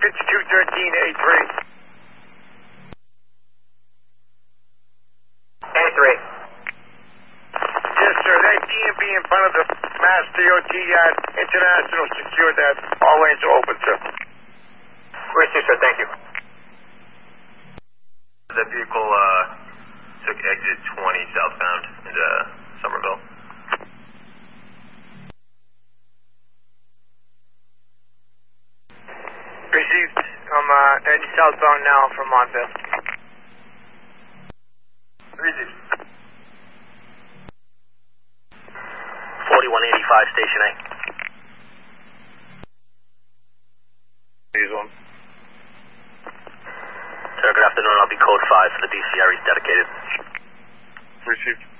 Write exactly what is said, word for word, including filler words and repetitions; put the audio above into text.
fifty-two thirteen A three. A three. Yes, sir. That D M V in front of the Mass D O T yard, International secured that. All lanes are open, sir. Received, sir. Thank you. That vehicle uh, took exit twenty southbound into Somerville. Received. I'm uh, heading southbound now from Montville. Received. forty-one eighty-five, Station A. He's on. Sir, good afternoon. I'll be code five for the D C R. He's dedicated. Received.